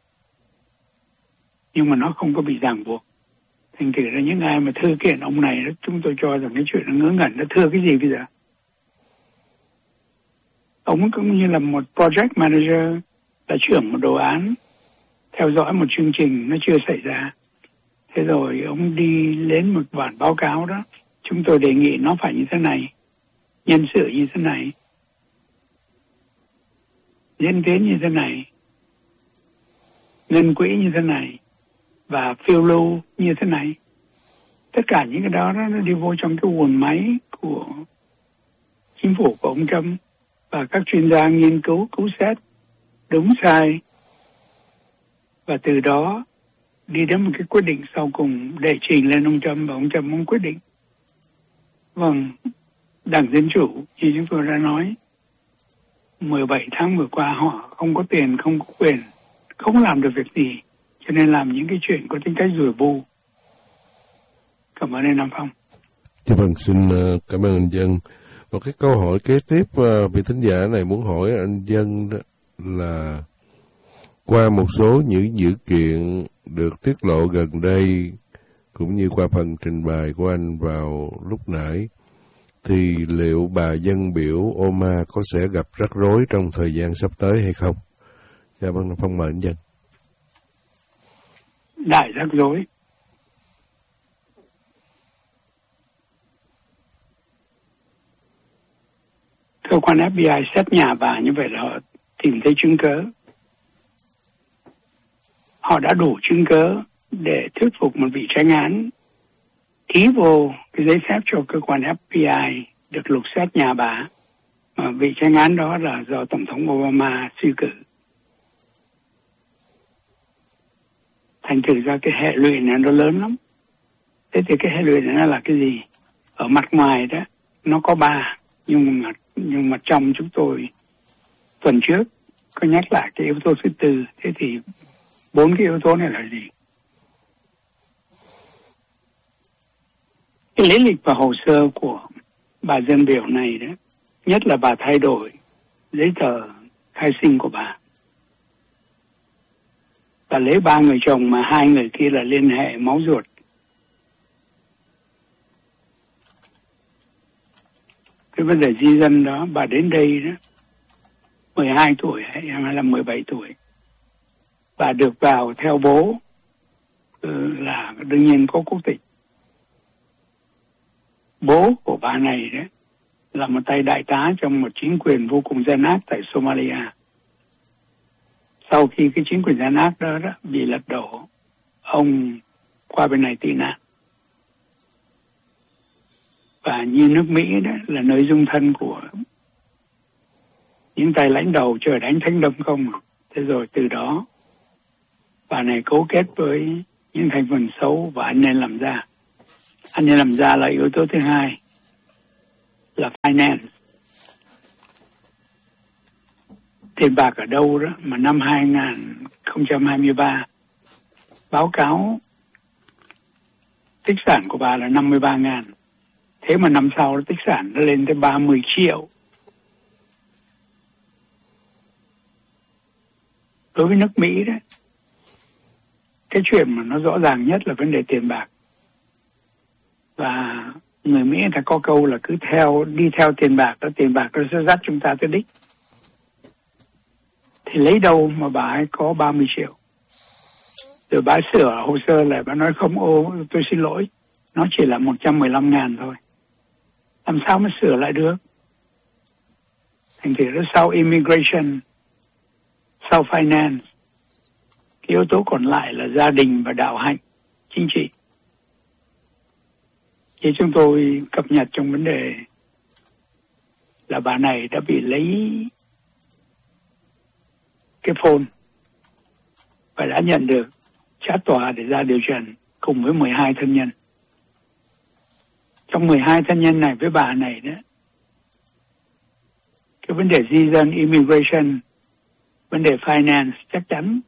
nhưng mà nó không có bị ràng buộc. Thành thử ra những ai mà thư kiện ông này đó, chúng tôi cho rằng cái chuyện nó ngớ ngẩn, nó thưa cái gì bây giờ? Ông cũng như là một project manager, là trưởng một đồ án, theo dõi một chương trình nó chưa xảy ra. Thế rồi ông đi lên một bản báo cáo đó, chúng tôi đề nghị nó phải như thế này, nhân sự như thế này, diễn tiến như thế này, ngân quỹ như thế này, và phiêu lưu như thế này. Tất cả những cái đó nó đi vô trong cái guồng máy của chính phủ của ông Trump, và các chuyên gia nghiên cứu, cứu xét đúng sai, và từ đó đi đến một cái quyết định sau cùng để trình lên ông Trump, và ông Trump muốn quyết định. Vâng, Đảng Dân Chủ như chúng tôi đã nói, 17 tháng vừa qua họ không có tiền, không có quyền, không làm được việc gì, cho nên làm những cái chuyện có tính cách rủi bu. Cảm ơn anh Nam Phong. Dạ vâng, xin cảm ơn anh Dân. Một cái câu hỏi kế tiếp vị thính giả này muốn hỏi anh Dân đó là qua một số những dữ kiện được tiết lộ gần đây, cũng như qua phần trình bày của anh vào lúc nãy, thì liệu bà dân biểu Oma có sẽ gặp rắc rối trong thời gian sắp tới hay không? Dạ vâng, Phong mời anh Dân. Đại rắc rối. Cơ quan FBI xét nhà bà như vậy là họ tìm thấy chứng cớ. Họ đã đủ chứng cớ để thuyết phục một vị tranh án ký vô cái giấy phép cho cơ quan FBI được lục xét nhà bà. Mà vị tranh án đó là do Tổng thống Obama suy cử. Thành thử ra cái hệ lụy này nó lớn lắm. Thế thì cái hệ lụy này nó là cái gì? Ở mặt ngoài đó, nó có 3, nhưng mà trong chúng tôi tuần trước có nhắc lại cái yếu tố thứ 4. Thế thì 4 cái yếu tố này là gì? Cái lý lịch và hồ sơ của bà dân biểu này đó, nhất là bà thay đổi giấy tờ khai sinh của bà. Bà lấy 3 người chồng mà 2 người kia là liên hệ máu ruột. Cái vấn đề di dân đó, bà đến đây đó 12 tuổi hay là 17 tuổi. Bà được vào theo bố là đương nhiên có quốc tịch. Bố của bà này đó là một tay đại tá trong một chính quyền vô cùng gian ác tại Somalia. Sau khi cái chính quyền gian ác đó bị lật đổ, ông qua bên này tị nạn. Và như nước Mỹ đó là nơi dung thân của những tay lãnh đầu trời đánh thánh đông không. Thế rồi từ đó bà này cấu kết với những thành phần xấu và anh nên làm ra. Anh nên làm ra là yếu tố thứ hai, là finance. Tiền bạc ở đâu đó mà năm 2023 báo cáo tích sản của bà là 53.000. Thế mà năm sau tích sản nó lên tới 30 triệu. Đối với nước Mỹ đấy, cái chuyện mà nó rõ ràng nhất là vấn đề tiền bạc. Và người Mỹ người ta có câu là cứ đi theo tiền bạc, tiền bạc nó sẽ dắt chúng ta tới đích. Thì lấy đâu mà bà ấy có 30 triệu. Rồi bà sửa hồ sơ lại, bà nói không, tôi xin lỗi, nó chỉ là 115.000 thôi. Làm sao mà sửa lại được? Thành thử nó sau immigration, sau finance, cái yếu tố còn lại là gia đình và đạo hạnh, chính trị. Thì chúng tôi cập nhật trong vấn đề là bà này đã bị lấy cái phone và đã nhận được trả tòa để ra điều trần cùng với 12 thân nhân. Trong 12 thân nhân này với bà này đó, cái vấn đề di dân, immigration, vấn đề finance chắc chắn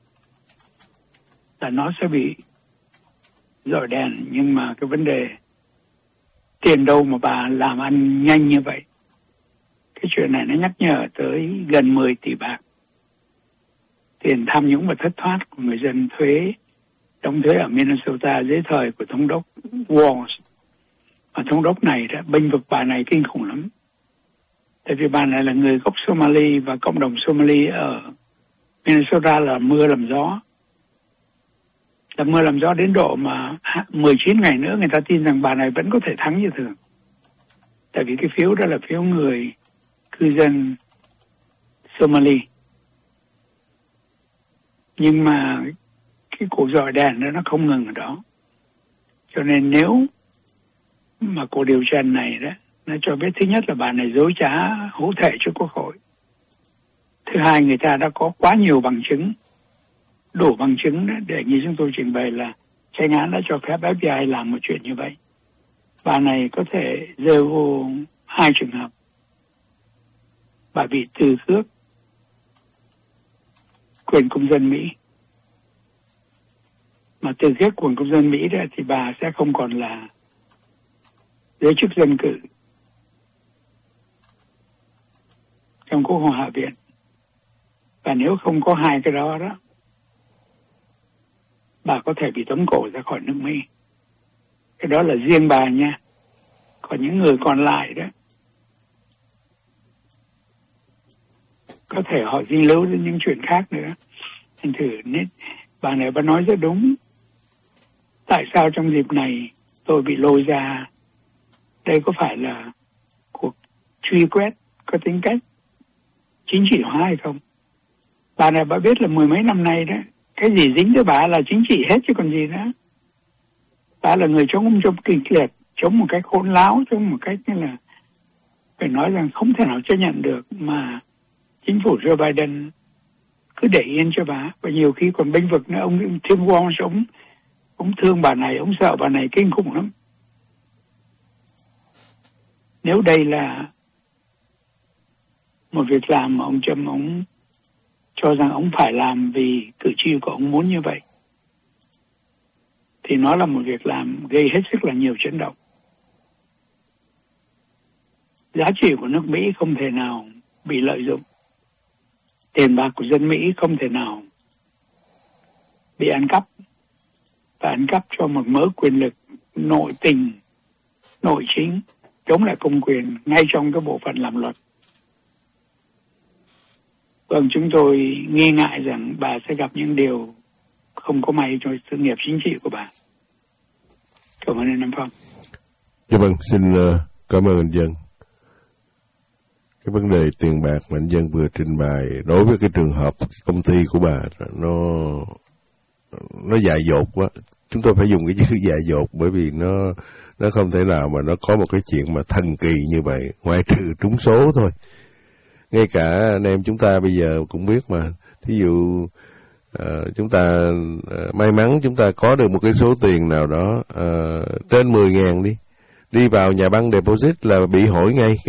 là nó sẽ bị rọi đèn. Nhưng mà cái vấn đề tiền đâu mà bà làm ăn nhanh như vậy. Cái chuyện này nó nhắc nhở tới gần 10 tỷ bạc. Tiền tham nhũng và thất thoát của người dân đóng thuế ở Minnesota dưới thời của thống đốc Walz. Và thống đốc này đã bênh vực bà này kinh khủng lắm. Tại vì bà này là người gốc Somali và cộng đồng Somali ở Minnesota là mưa làm gió. Là mưa làm gió đến độ mà 19 ngày nữa người ta tin rằng bà này vẫn có thể thắng như thường. Tại vì cái phiếu đó là phiếu người cư dân Somali. Nhưng mà cái cuộc dọi đèn đó nó không ngừng ở đó. Cho nên nếu mà cuộc điều trần này đó, nó cho biết thứ nhất là bà này dối trá hữu thể cho Quốc hội. Thứ hai, người ta đã có quá nhiều bằng chứng, đủ bằng chứng đó, để như chúng tôi trình bày là chánh án đã cho phép FBI làm một chuyện như vậy. Bà này có thể rơi vô hai trường hợp. Bà bị từ khước quyền công dân Mỹ. Mà từ khước quyền công dân Mỹ đó thì bà sẽ không còn là giới chức dân cử trong Quốc hội Hạ viện. Và nếu không có hai cái đó đó, bà có thể bị tống cổ ra khỏi nước Mỹ. Cái đó là riêng bà nha. Còn những người còn lại đó, có thể họ dính líu đến những chuyện khác nữa. Thành thử bà này bà nói rất đúng. Tại sao trong dịp này tôi bị lôi ra? Đây có phải là cuộc truy quét có tính cách chính trị hóa hay không? Bà này bà biết là mười mấy năm nay đó, cái gì dính tới bà là chính trị hết chứ còn gì nữa. Bà là người chống kịch liệt, chống một cách khôn láo, chống một cách như là phải nói rằng không thể nào chấp nhận được mà chính phủ Joe Biden cứ để yên cho bà. Và nhiều khi còn bênh vực nữa. Ông Tim Walz, ông thương bà này, ông sợ bà này kinh khủng lắm. Nếu đây là một việc làm mà ông Trump ông cho rằng ông phải làm vì cử tri của ông muốn như vậy, thì nó là một việc làm gây hết sức là nhiều chấn động. Giá trị của nước Mỹ không thể nào bị lợi dụng. Tiền bạc của dân Mỹ không thể nào bị ăn cắp, và ăn cắp cho một mớ quyền lực nội tình, nội chính, chống lại công quyền ngay trong cái bộ phận làm luật. Vâng, chúng tôi nghi ngại rằng bà sẽ gặp những điều không có may cho sự nghiệp chính trị của bà. Cảm ơn anh Nam Phong. Dạ vâng, xin cảm ơn anh Dân. Cái vấn đề tiền bạc mà anh Dân vừa trình bày đối với cái trường hợp công ty của bà nó dại dột quá. Chúng tôi phải dùng cái chữ dại dột bởi vì nó không thể nào mà nó có một cái chuyện mà thần kỳ như vậy, ngoại trừ trúng số thôi. Ngay cả anh em chúng ta bây giờ cũng biết mà, Thí dụ chúng ta may mắn chúng ta có được một cái số tiền nào đó trên 10.000 đi vào nhà băng deposit là bị hỏi ngay